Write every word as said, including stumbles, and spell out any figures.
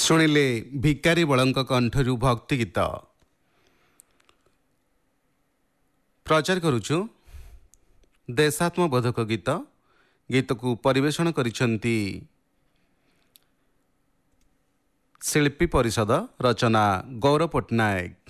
ଶୁଣିଲେ ଭିକାରୀ ବଳଙ୍କ କଣ୍ଠରୁ ଭକ୍ତି ଗୀତ। ପ୍ରଚାର କରୁଛୁ ଦେଶାତ୍ମବୋଧକ ଗୀତ। ଗୀତକୁ ପରିବେଷଣ କରିଛନ୍ତି ଶିଳ୍ପୀ ପରିଷଦ, ରଚନା ଗୌରବ ପଟ୍ଟନାୟକ।